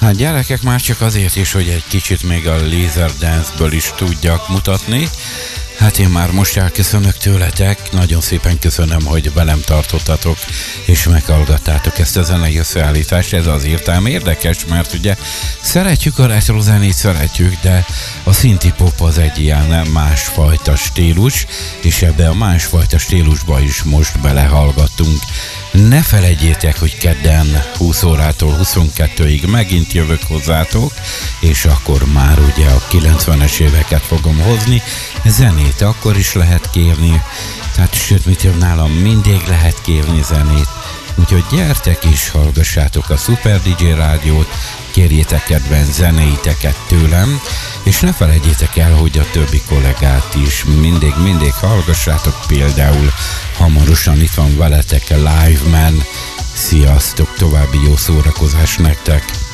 Hát gyerekek, már csak azért is, hogy egy kicsit még a Laser Dance-ből is tudjak mutatni. Hát én már most elköszönök tőletek, nagyon szépen köszönöm, hogy velem tartottatok, és meghallgattátok ezt a zenei összeállítást. Ez azért ám érdekes, mert ugye szeretjük a retro zenét, szeretjük, de a synthie pop az egy ilyen másfajta stílus, és ebbe a másfajta stílusba is most belehallgattunk. Ne felejtjétek, hogy kedden 20 órától 22-ig megint jövök hozzátok, és akkor már ugye a 90-es éveket fogom hozni. Zenét akkor is lehet kérni, tehát sőt, mit jobb, nálam mindig lehet kérni zenét. Úgyhogy gyertek is, hallgassátok a Super DJ rádiót, kérjétek kedvenc zeneiteket tőlem, és ne felejtjétek el, hogy a többi kollégát is mindig hallgassátok, például hamarosan itt van veletek a Live Man. Sziasztok, további jó szórakozás nektek!